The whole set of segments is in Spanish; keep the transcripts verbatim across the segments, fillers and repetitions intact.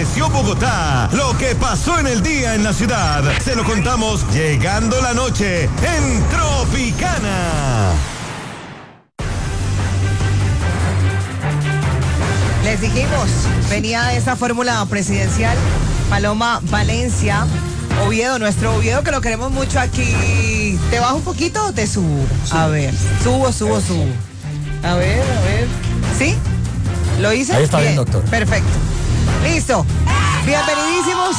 amaneció Bogotá, lo que pasó en el día en la ciudad, se lo contamos llegando la noche en Tropicana. Les dijimos, venía esa fórmula presidencial, Paloma Valencia, Oviedo, nuestro Oviedo que lo queremos mucho aquí. ¿Te bajo un poquito o te subo? Sí. A ver, subo, subo, subo. A ver, a ver. ¿Sí? ¿Lo hice? Ahí está bien, bien, doctor. Perfecto. Listo. Bienvenidísimos.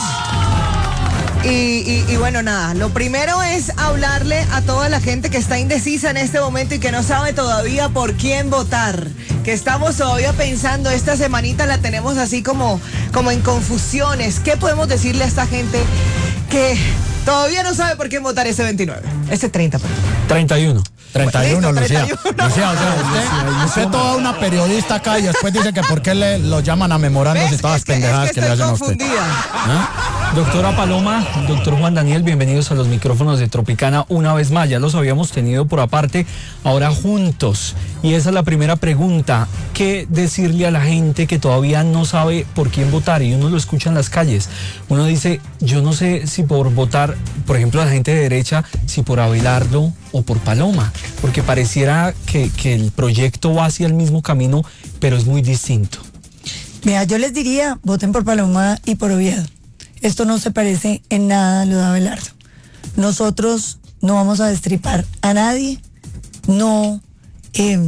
Y, y, y bueno, nada, lo primero es hablarle a toda la gente que está indecisa en este momento y que no sabe todavía por quién votar. Que estamos todavía pensando, esta semanita la tenemos así como, como en confusiones. ¿Qué podemos decirle a esta gente que todavía no sabe por quién votar ese veintinueve? Ese treinta, perdón. treinta y uno. treinta y uno, Listo, Lucía. treinta y uno. Lucía, o sea, usted, usted toda una periodista acá y después dice que por qué le lo llaman a memorandos y todas las pendejadas que, que, que le hacen a usted. ¿Ah? Doctora Paloma, doctor Juan Daniel, bienvenidos a los micrófonos de Tropicana una vez más. Ya los habíamos tenido por aparte, ahora juntos. Y esa es la primera pregunta. ¿Qué decirle a la gente que todavía no sabe por quién votar? Y uno lo escucha en las calles. Uno dice, yo no sé si por votar, por ejemplo, a la gente de derecha, si por Abelardo o por Paloma. Porque pareciera que, que el proyecto va hacia el mismo camino, pero es muy distinto. Mira, yo les diría, voten por Paloma y por Oviedo. Esto no se parece en nada a lo de Abelardo. Nosotros no vamos a destripar a nadie, no, eh,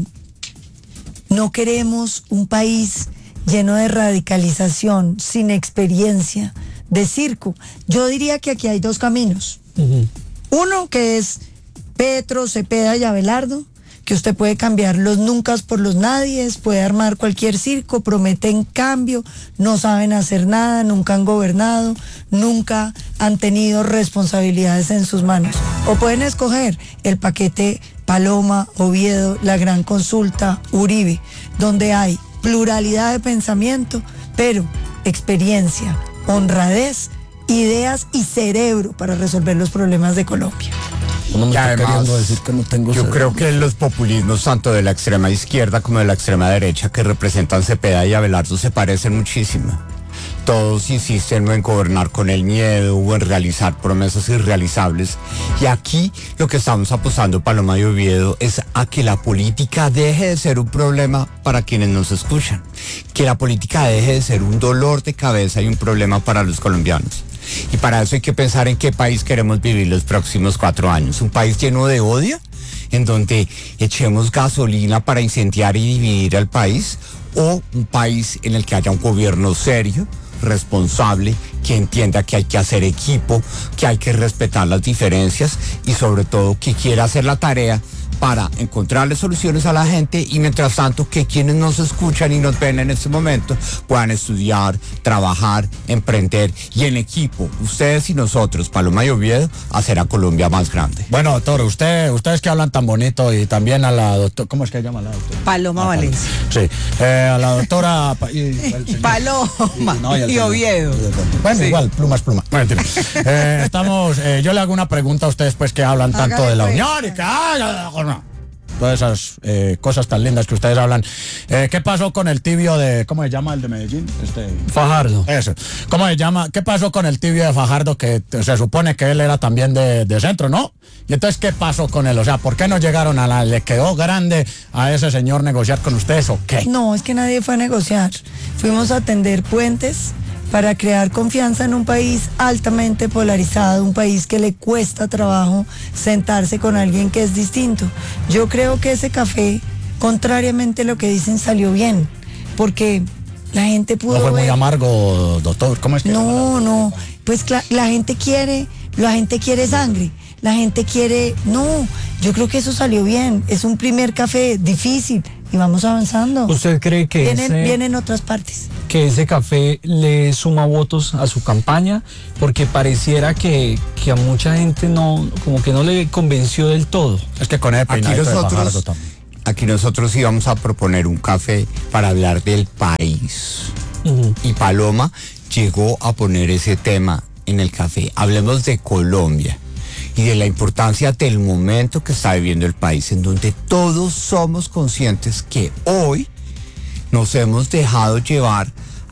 no queremos un país lleno de radicalización, sin experiencia, de circo. Yo diría que aquí hay dos caminos. Uh-huh. Uno que es Petro, Cepeda y Abelardo, que usted puede cambiar los nunca por los nadies, puede armar cualquier circo, prometen cambio, no saben hacer nada, nunca han gobernado, nunca han tenido responsabilidades en sus manos. O pueden escoger el paquete Paloma, Oviedo, la gran consulta, Uribe, donde hay pluralidad de pensamiento, pero experiencia, honradez, ideas y cerebro para resolver los problemas de Colombia. No me además, decir que no tengo yo cerebro. creo que los populismos tanto de la extrema izquierda como de la extrema derecha que representan Cepeda y Abelardo se parecen muchísimo. Todos insisten en gobernar con el miedo o en realizar promesas irrealizables. Y aquí lo que estamos apostando, Paloma y Oviedo, es a que la política deje de ser un problema para quienes nos escuchan. Que la política deje de ser un dolor de cabeza y un problema para los colombianos. Y para eso hay que pensar en qué país queremos vivir los próximos cuatro años. ¿Un país lleno de odio? ¿En donde echemos gasolina para incendiar y dividir al país? ¿O un país en el que haya un gobierno serio, responsable, que entienda que hay que hacer equipo, que hay que respetar las diferencias y sobre todo que quiera hacer la tarea para encontrarle soluciones a la gente y mientras tanto que quienes nos escuchan y nos ven en este momento puedan estudiar, trabajar, emprender y en equipo, ustedes y nosotros, Paloma y Oviedo, hacer a Colombia más grande? Bueno, doctor, usted, ustedes que hablan tan bonito y también a la doctora, ¿cómo es que llama la doctora? Paloma ah, Valencia. Sí, eh, a la doctora y, y Paloma y, no, y, y Oviedo. Bueno, sí. igual, plumas, plumas. Bueno, eh, estamos, eh, yo le hago una pregunta a ustedes pues que hablan tanto Hágale de la pues. Unión y que ah, todas esas eh, cosas tan lindas que ustedes hablan. Eh, ¿Qué pasó con el tibio de, ¿cómo se llama el de Medellín? Este, Fajardo. Eso. ¿Cómo se llama? ¿Qué pasó con el tibio de Fajardo que se supone que él era también de, de centro, ¿no? Y entonces, ¿qué pasó con él? O sea, ¿por qué no llegaron a la, le quedó grande a ese señor negociar con ustedes o qué? No, es que nadie fue a negociar. Fuimos a tender puentes para crear confianza en un país altamente polarizado, un país que le cuesta trabajo sentarse con alguien que es distinto. Yo creo que ese café, contrariamente a lo que dicen, salió bien, porque la gente pudo No fue ver... muy amargo, doctor, ¿cómo es que...? No, no, pues la, la gente quiere, la gente quiere sangre, la gente quiere... No, yo creo que eso salió bien, es un primer café difícil y vamos avanzando. ¿Usted cree que vienen, ese... vienen otras partes? que ese café le suma votos a su campaña, porque pareciera que, que a mucha gente no, como que no le convenció del todo. Es que con el aquí nosotros, aquí nosotros íbamos a proponer un café para hablar del país. Uh-huh. Y Paloma llegó a poner ese tema en el café. Hablemos de Colombia y de la importancia del momento que está viviendo el país, en donde todos somos conscientes que hoy nos hemos dejado llevar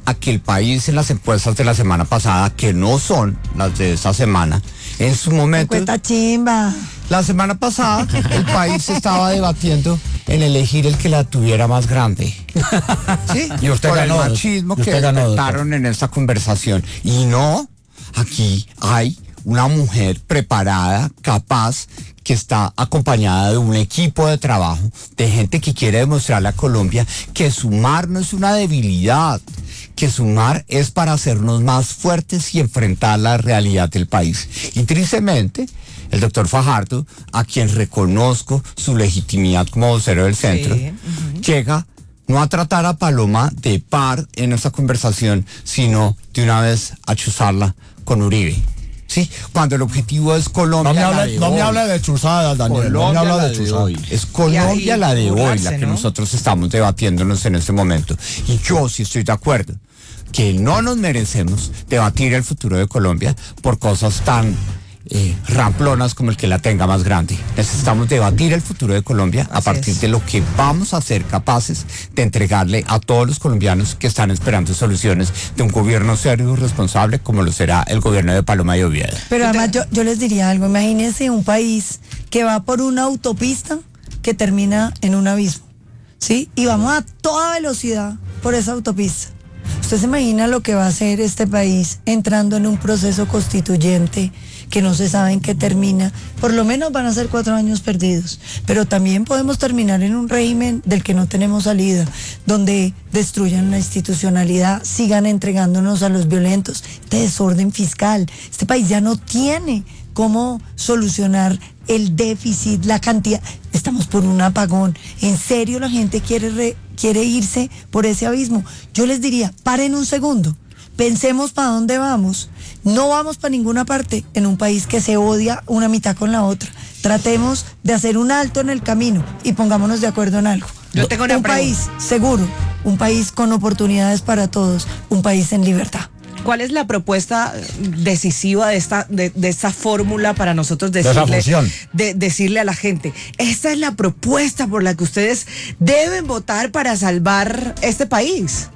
a que el país en las encuestas de la semana pasada, que no son las de esta semana, en su momento... Cuenta chimba. La semana pasada el país estaba debatiendo en elegir el que la tuviera más grande. ¿Sí? Y usted Por ganó, el machismo y usted que ganó, despertaron en esta conversación. Y no, aquí hay una mujer preparada, capaz, que está acompañada de un equipo de trabajo, de gente que quiere demostrarle a Colombia que sumar no es una debilidad, que sumar es para hacernos más fuertes y enfrentar la realidad del país. Y tristemente, el doctor Fajardo, a quien reconozco su legitimidad como vocero del centro, Sí, uh-huh. llega no a tratar a Paloma de par en esta conversación, sino de una vez a chuzarla con Uribe. Sí, cuando el objetivo es Colombia. No me la hable, de no me hoy. hable de chuzadas, Daniel. No me Colombia hable la de de chuzadas. hoy. Es Colombia Y ahí la de hoy, burlarse, la que ¿no? nosotros estamos debatiéndonos en este momento. Y yo sí estoy de acuerdo que no nos merecemos debatir el futuro de Colombia por cosas tan eh, ramplonas como el que la tenga más grande. Necesitamos debatir el futuro de Colombia a Así partir es. de lo que vamos a ser capaces de entregarle a todos los colombianos que están esperando soluciones de un gobierno serio y responsable como lo será el gobierno de Paloma y Oviedo. Pero además yo, yo les diría algo, imagínense un país que va por una autopista que termina en un abismo, ¿sí? Y vamos a toda velocidad por esa autopista. ¿Usted se imagina lo que va a hacer este país entrando en un proceso constituyente que no se sabe en qué termina? Por lo menos van a ser cuatro años perdidos, pero también podemos terminar en un régimen del que no tenemos salida, donde destruyan la institucionalidad, sigan entregándonos a los violentos, este desorden fiscal. Este país ya no tiene cómo solucionar el déficit, la cantidad. Estamos por un apagón. ¿En serio la gente quiere, re, quiere irse por ese abismo? Yo les diría, paren un segundo, pensemos para dónde vamos. No vamos para ninguna parte en un país que se odia una mitad con la otra. Tratemos de hacer un alto en el camino y pongámonos de acuerdo en algo. Yo tengo una un pregunta. país seguro, un país con oportunidades para todos, un país en libertad. ¿Cuál es la propuesta decisiva de esta, de, de esta fórmula para nosotros esa decirle, fusión. de, decirle a la gente, esta es la propuesta por la que ustedes deben votar para salvar este país?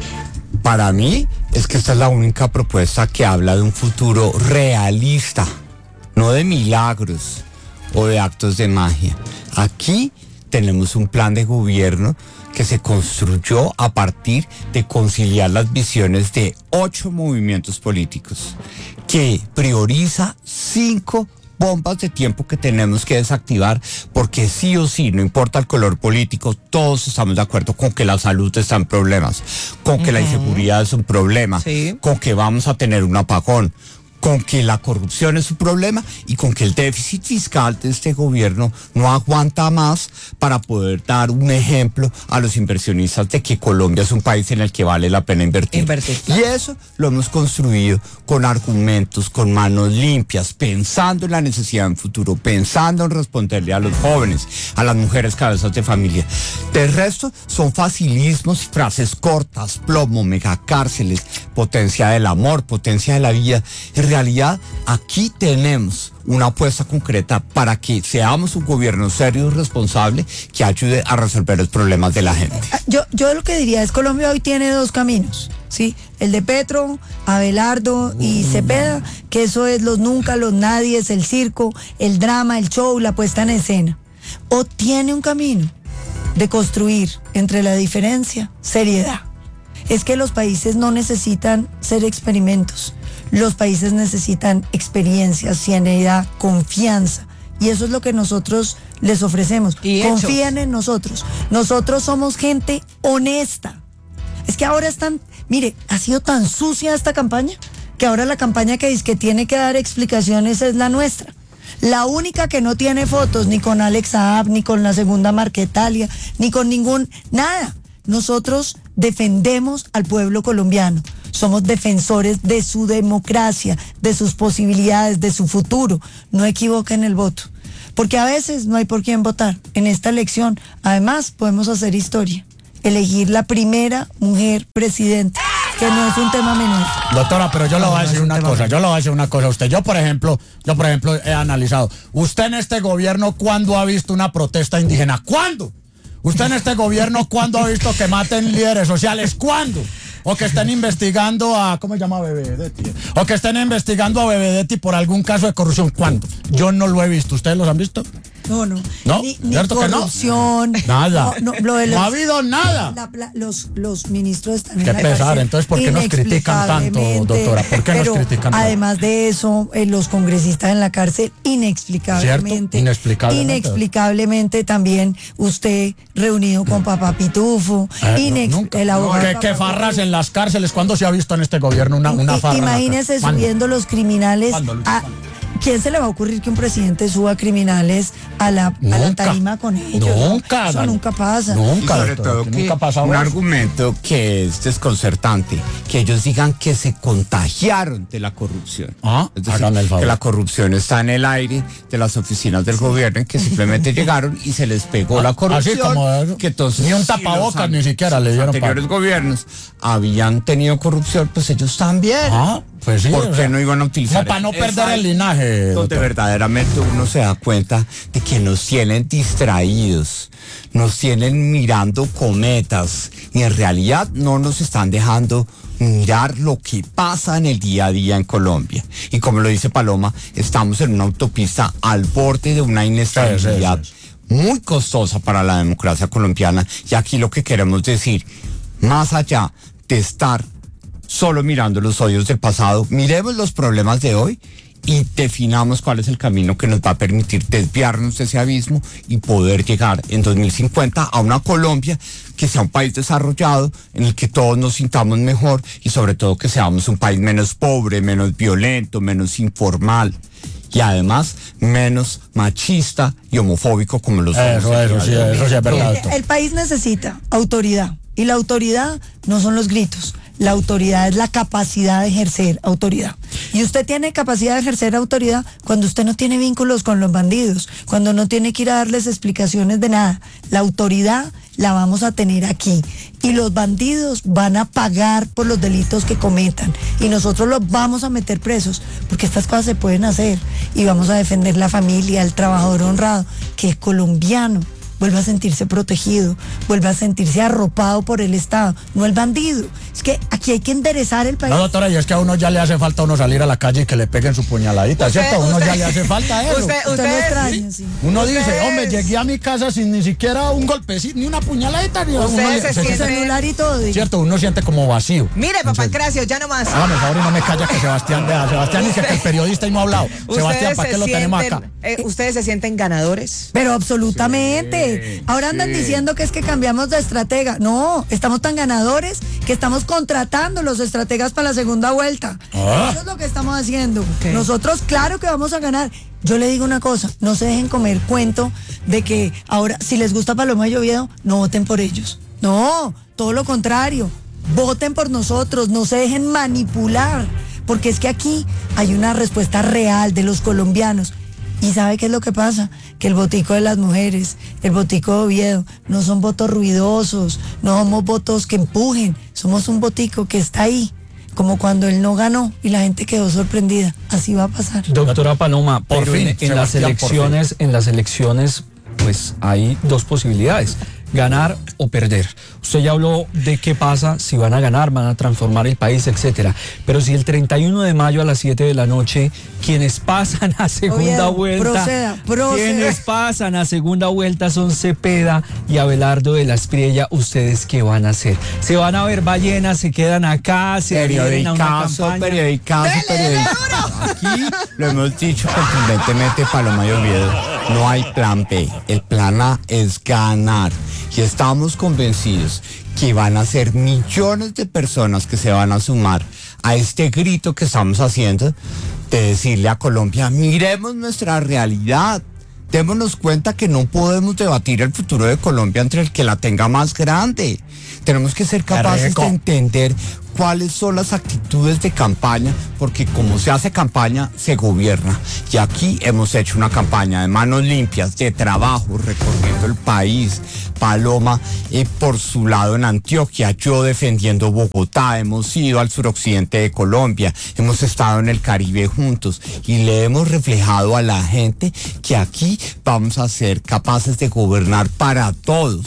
Para mí es que esta es la única propuesta que habla de un futuro realista, no de milagros o de actos de magia. Aquí tenemos un plan de gobierno que se construyó a partir de conciliar las visiones de ocho movimientos políticos, que prioriza cinco bombas de tiempo que tenemos que desactivar, porque sí o sí, no importa el color político, todos estamos de acuerdo con que la salud está en problemas, con que uh-huh. la inseguridad es un problema, sí. con que vamos a tener un apagón, con que la corrupción es un problema y con que el déficit fiscal de este gobierno no aguanta más para poder dar un ejemplo a los inversionistas de que Colombia es un país en el que vale la pena invertir. Invertir. Y eso lo hemos construido con argumentos, con manos limpias, pensando en la necesidad en futuro, pensando en responderle a los jóvenes, a las mujeres cabezas de familia. Del resto son facilismos y frases cortas, plomo, megacárceles, potencia del amor, potencia de la vida. En realidad, aquí tenemos una apuesta concreta para que seamos un gobierno serio y responsable que ayude a resolver los problemas de la gente. Yo, yo lo que diría es Colombia hoy tiene dos caminos, ¿sí? El de Petro, Abelardo y Cepeda, que eso es los nunca, los nadies, el circo, el drama, el show, la puesta en escena. O tiene un camino de construir entre la diferencia seriedad. Es que los países no necesitan ser experimentos. Los países necesitan experiencia, seriedad, confianza. Y eso es lo que nosotros les ofrecemos. Y confíen en nosotros. Nosotros somos gente honesta. Es que ahora están, mire, ha sido tan sucia esta campaña que ahora la campaña que dice que tiene que dar explicaciones es la nuestra. La única que no tiene fotos ni con Alex Saab, ni con la segunda Marquetalia, ni con ningún, nada. Nosotros defendemos al pueblo colombiano. Somos defensores de su democracia, de sus posibilidades, de su futuro. No equivoquen el voto, porque a veces no hay por quién votar. En esta elección, además, podemos hacer historia. Elegir la primera mujer presidenta, que no es un tema menor. Doctora, pero yo le voy a No, no decir es un una tema cosa, menor. yo le voy a decir una cosa a usted. Yo, por ejemplo, yo, por ejemplo, he analizado. ¿Usted en este gobierno cuándo ha visto una protesta indígena? ¿Cuándo? ¿Usted en este gobierno cuándo ha visto que maten líderes sociales? ¿Cuándo? o que estén investigando a, ¿cómo se llama Bebedetti? O que estén investigando a Bebedetti por algún caso de corrupción. ¿Cuándo? Yo no lo he visto. ¿Ustedes los han visto? No, no. ¿No? Ni, ni ¿Cierto que no? corrupción. Nada. No, no, lo de los- No ha habido nada. la- la- los, los ministros están en Qué la pesar, cárcel entonces, ¿por qué nos critican tanto, inexplicablemente, doctora? ¿Por qué nos pero critican tanto? Además de eso, eh, los congresistas en la cárcel, inexplicablemente. ¿Cierto? Inexplicablemente. Inexplicablemente también usted reunido con Papá Pitufo. Eh, inex- no, nunca. el abogado que, Papá que farras Pitufo. en las cárceles. ¿Cuándo se ha visto en este gobierno una, una I- farra? en la Imagínese cárcel? ¿Cuándo? subiendo los criminales. ¿Cuándo, Lucho? a- ¿Quién se le va a ocurrir que un presidente suba criminales a la, a la Nunca. tarima con ellos? Nunca. Eso nunca pasa. Y Nunca. sobre doctora, todo que que nunca ha pasado un eso. argumento que es desconcertante, que ellos digan que se contagiaron de la corrupción. Ah, es decir, hágame el favor. que la corrupción está en el aire de las oficinas del gobierno, en que simplemente llegaron y se les pegó la corrupción. Así como eso. que entonces, Ni un si tapabocas los ni siquiera le los dieron anteriores pa- gobiernos habían tenido corrupción, pues ellos también. Ah, pues sí. ¿Por o qué sea, no iban a utilizar? No, para no esa- perder el linaje. Donde doctor. verdaderamente uno se da cuenta de que nos tienen distraídos, nos tienen mirando cometas y en realidad no nos están dejando mirar lo que pasa en el día a día en Colombia. Y como lo dice Paloma, estamos en una autopista al borde de una inestabilidad Sí, sí, muy costosa para la democracia colombiana. Y aquí lo que queremos decir, más allá de estar solo mirando los hoyos del pasado, miremos los problemas de hoy y definamos cuál es el camino que nos va a permitir desviarnos de ese abismo y poder llegar en dos mil cincuenta a una Colombia que sea un país desarrollado, en el que todos nos sintamos mejor y sobre todo que seamos un país menos pobre, menos violento, menos informal y además menos machista y homofóbico como lo somos. Eso, el eso, día sí, de hoy. eso sí es verdad. Mire, doctor. el país necesita autoridad y la autoridad no son los gritos. La autoridad es la capacidad de ejercer autoridad. Y usted tiene capacidad de ejercer autoridad cuando usted no tiene vínculos con los bandidos, cuando no tiene que ir a darles explicaciones de nada. La autoridad la vamos a tener aquí. Y los bandidos van a pagar por los delitos que cometan. Y nosotros los vamos a meter presos, porque estas cosas se pueden hacer. Y vamos a defender la familia, el trabajador honrado, que el colombiano vuelve a sentirse protegido, vuelve a sentirse arropado por el Estado, no el bandido. Es que aquí hay que enderezar el país. No, doctora, y es que a uno ya le hace falta a uno salir a la calle y que le peguen su puñaladita, Usted- ¿cierto? A uno usted- ya le hace falta eso. Usted- Usted no extraña, sí. Uno Ustedes- dice, hombre, llegué a mi casa sin ni siquiera un golpecito, ni una puñaladita, ni uno Ustedes le- se se- El sienten- celular y todo. diga. ¿cierto? Uno siente como vacío. Mire, papá Gracio, ya nomás. Hágame el favor y no me calla que Sebastián, vea, Sebastián dice que el periodista y no ha hablado. Sebastián, ¿para se qué lo tenemos acá? sienten- eh, ¿Ustedes se sienten ganadores? Pero absolutamente. Ahora andan sí. diciendo que es que cambiamos de estratega. No, estamos tan ganadores que estamos contratando los estrategas para la segunda vuelta. Ah. Eso es lo que estamos haciendo. Ok. Nosotros, claro que vamos a ganar. Yo le digo una cosa, no se dejen comer cuento de que ahora, si les gusta Paloma y Oviedo, no voten por ellos. No, todo lo contrario. Voten por nosotros, no se dejen manipular. Porque es que aquí hay una respuesta real de los colombianos. ¿Y sabe qué es lo que pasa? Que el votico de las mujeres, el votico de Oviedo, no son votos ruidosos, no somos votos que empujen, somos un votico que está ahí, como cuando él no ganó y la gente quedó sorprendida. Así va a pasar. Doctora Paloma, Por pero fin, en, en las Sebastián, por elecciones, en las elecciones, pues hay dos posibilidades, ganar o perder. Usted ya habló de qué pasa si van a ganar, van a transformar el país, etcétera. Pero si el treinta y uno de mayo a las siete de la noche, quienes pasan a segunda Oviedo, vuelta, proceda, proceda. quienes pasan a segunda vuelta son Cepeda y Abelardo de la Espriella, ¿ustedes qué van a hacer? ¿Se van a ver ballenas, se quedan acá, se adhieren a una Periodicazo, campaña? periodicazo, periodicazo. Aquí lo hemos dicho contundentemente, Paloma y Oviedo, no hay plan B. El plan A es ganar. Y estamos convencidos que van a ser millones de personas que se van a sumar a este grito que estamos haciendo de decirle a Colombia, miremos nuestra realidad. Démonos cuenta que no podemos debatir el futuro de Colombia entre el que la tenga más grande. Tenemos que ser capaces rico. de entender cuáles son las actitudes de campaña, porque como se hace campaña, se gobierna. Y aquí hemos hecho una campaña de manos limpias, de trabajo, recorriendo el país. Paloma eh, por su lado en Antioquia, yo defendiendo Bogotá, hemos ido al suroccidente de Colombia, hemos estado en el Caribe juntos y le hemos reflejado a la gente que aquí vamos a ser capaces de gobernar para todos.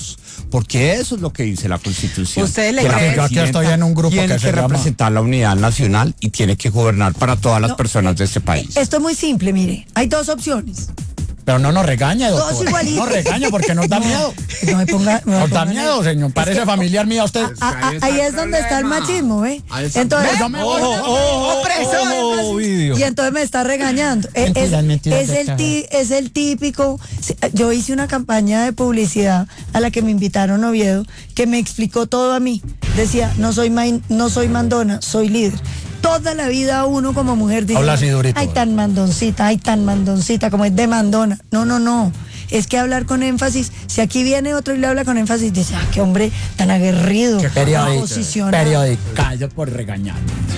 porque eso es lo que dice la Constitución. ¿Ustedes le Que la creen? Yo aquí estoy en un grupo tiene que que, se llama- representar la unidad nacional y tiene que gobernar para todas las No, personas de este país. Esto es muy simple, mire. Hay dos opciones. Pero no nos regañe, Dos doctor. igualitos. No regaña porque nos da miedo. No me ponga. no me Nos da ponga miedo, nerviosa. señor. Parece familiar mío a usted. Ah, ah, ahí es donde está el machismo, ¿ve? Ahí está. Entonces, Yo me voy. Opresor. Oh, video. y entonces me está regañando. Es, Mentiras, es- mentiras es de el caja. ti- es el típico. sí, Yo hice una campaña de publicidad a la que me invitaron a Oviedo, que me explicó todo a mí. Decía, no soy main- no soy mandona, soy líder. Toda la vida uno como mujer dice, Habla así durito. ay tan mandoncita, ay tan mandoncita, como es de mandona. No, no, no. Es que hablar con énfasis, si aquí viene otro y le habla con énfasis, dice, ah, qué hombre tan aguerrido, posicionado. Periodical por regañar.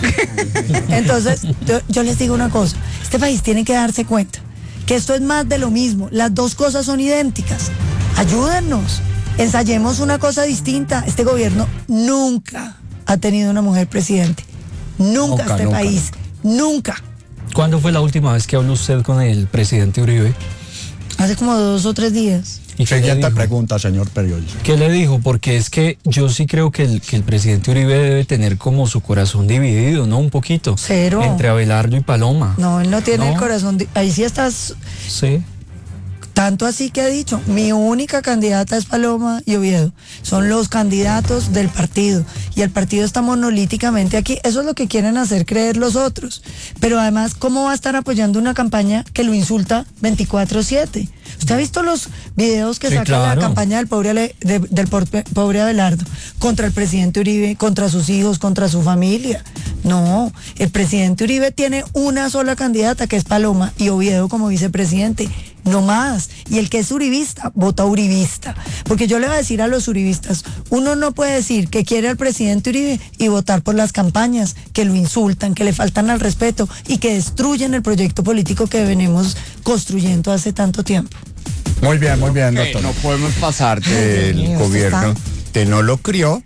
Entonces, yo, yo les digo una cosa, este país tiene que darse cuenta que esto es más de lo mismo, las dos cosas son idénticas. Ayúdennos, ensayemos una cosa distinta. Este gobierno nunca ha tenido una mujer presidente. Nunca, Nunca, este nunca, país, nunca. ¿Cuándo fue la última vez que habló usted con el presidente Uribe? Hace como dos o tres días. ¿Y qué le Siguiente dijo? pregunta, señor periodista. ¿Qué le dijo? Porque es que yo sí creo que el, que el presidente Uribe debe tener como su corazón dividido, ¿no? Un poquito. Cero. Entre Abelardo y Paloma. No, él no tiene ¿No? el corazón. di- Ahí sí estás. Sí. Tanto así que ha dicho, mi única candidata es Paloma y Oviedo. Son los candidatos del partido. Y el partido está monolíticamente aquí. Eso es lo que quieren hacer creer los otros. Pero además, ¿cómo va a estar apoyando una campaña que lo insulta veinticuatro siete? ¿Usted ha visto los videos que Sí, saca claro. la campaña del pobre, Ale- de- del por- pobre Abelardo contra el presidente Uribe, contra sus hijos, contra su familia? No, el presidente Uribe tiene una sola candidata que es Paloma y Oviedo como vicepresidente. No más. Y el que es uribista, vota uribista. Porque yo le voy a decir a los uribistas, uno no puede decir que quiere al presidente Uribe y votar por las campañas que lo insultan, que le faltan al respeto y que destruyen el proyecto político que venimos construyendo hace tanto tiempo. Muy bien, muy bien, Que doctor. no podemos pasar Ay, del Dios mío, gobierno está- de no lo crió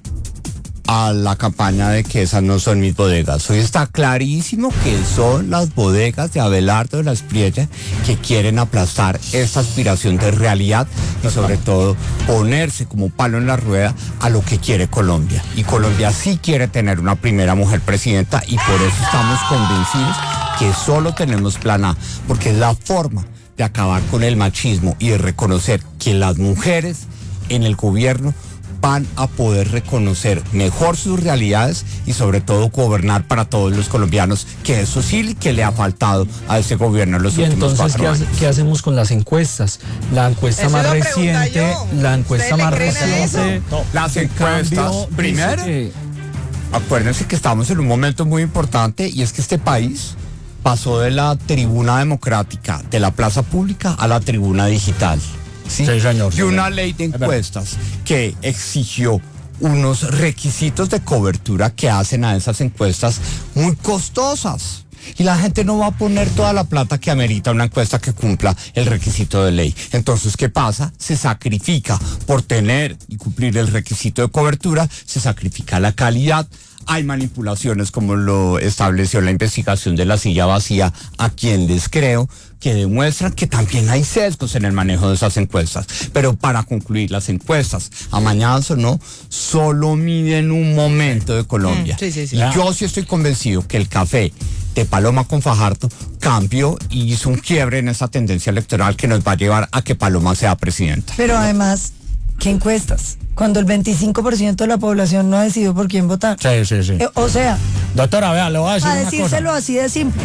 a la campaña de que esas no son mis bodegas. Hoy está clarísimo que son las bodegas de Abelardo de la Espriella que quieren aplastar esta aspiración de realidad y sobre todo ponerse como palo en la rueda a lo que quiere Colombia. Y Colombia sí quiere tener una primera mujer presidenta y por eso estamos convencidos que solo tenemos plan A, porque es la forma de acabar con el machismo y de reconocer que las mujeres en el gobierno van a poder reconocer mejor sus realidades y sobre todo gobernar para todos los colombianos, que eso sí que le ha faltado a este gobierno en los Y últimos entonces, ¿qué, cuatro hace- años. qué hacemos con las encuestas? La encuesta Eso más lo pregunta reciente, yo. la encuesta ¿Ustedes le más creen a eso? reciente. Las de encuestas, cambio, dice primero, que- acuérdense que estamos en un momento muy importante y es que este país pasó de la tribuna democrática, de la plaza pública, a la tribuna digital. Sí, Sí, señor, Y señor. una ley de verdad. encuestas que exigió unos requisitos de cobertura que hacen a esas encuestas muy costosas. Y la gente no va a poner toda la plata que amerita una encuesta que cumpla el requisito de ley. Entonces, ¿qué pasa? Se sacrifica por tener y cumplir el requisito de cobertura, se sacrifica la calidad. Hay manipulaciones como lo estableció la investigación de la silla vacía, a quien les creo, que demuestran que también hay sesgos en el manejo de esas encuestas. Pero para concluir, las encuestas, amañadas o no, solo miden un momento de Colombia. Mm, sí, sí, sí. Y yo sí estoy convencido que el café de Paloma con Fajardo cambió y hizo un quiebre en esa tendencia electoral que nos va a llevar a que Paloma sea presidenta. Pero además, ¿qué encuestas? Cuando el veinticinco por ciento de la población no ha decidido por quién votar. Sí, sí, sí. Eh, o sea, Doctora, vea, le voy a decir a una decírselo cosa. así de simple.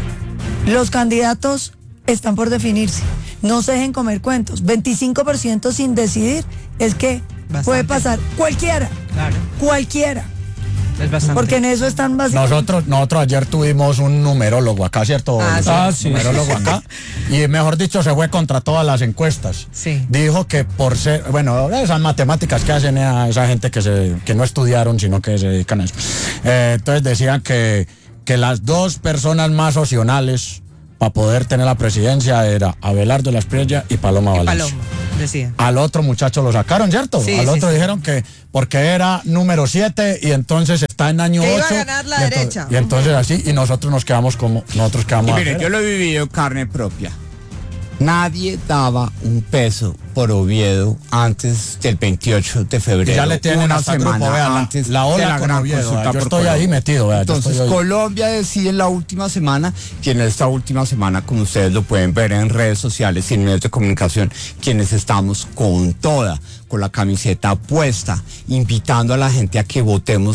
Los candidatos están por definirse. No se dejen comer cuentos. veinticinco por ciento sin decidir es que Bastante. puede pasar cualquiera. Claro, Cualquiera. es bastante. Porque en eso están básicamente. Nosotros, nosotros ayer tuvimos un numerólogo acá, ¿cierto? Ah, sí. Ah, sí. Numerólogo acá. Y mejor dicho, se fue contra todas las encuestas. Sí. Dijo que por ser, bueno, esas matemáticas que hacen a esa gente que se, que no estudiaron, sino que se dedican a eso. Eh, entonces decían que, que las dos personas más opcionales para poder tener la presidencia era Abelardo de la Espriella y Paloma Y Valencia. Paloma, decía. Al otro muchacho lo sacaron, ¿cierto? Sí, Al sí, otro sí. dijeron que porque era número siete y entonces está en año Que ocho. iba a ganar la y ento- derecha. Y entonces así, y nosotros nos quedamos como, nosotros Y quedamos mire, afuera. yo lo he vivido en carne propia. Nadie daba un peso por Oviedo antes del veintiocho de febrero. Y ya le tienen una hasta semana grupo, vea, la- antes la ola de la con gran Oviedo, consulta vea, yo por estoy Colombia. ahí metido, vea, yo Entonces estoy ahí. Colombia decide en la última semana, y en esta última semana, como ustedes lo pueden ver en redes sociales y en medios de comunicación, quienes estamos con toda, con la camiseta puesta, invitando a la gente a que votemos